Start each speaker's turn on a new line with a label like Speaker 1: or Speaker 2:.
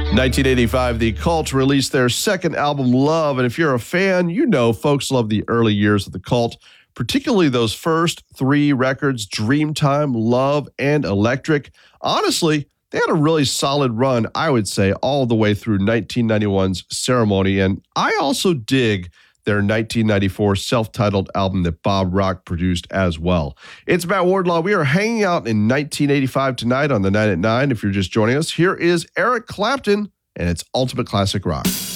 Speaker 1: 1985, The Cult released their second album, Love. And if you're a fan, you know folks love the early years of The Cult, particularly those first three records, Dreamtime, Love, and Electric. Honestly, they had a really solid run, I would say, all the way through 1991's Ceremony. And I also dig their 1994 self-titled album that Bob Rock produced as well. It's Matt Wardlaw. We are hanging out in 1985 tonight on the 9 at 9. If you're just joining us, here is Eric Clapton and it's Ultimate Classic Rock.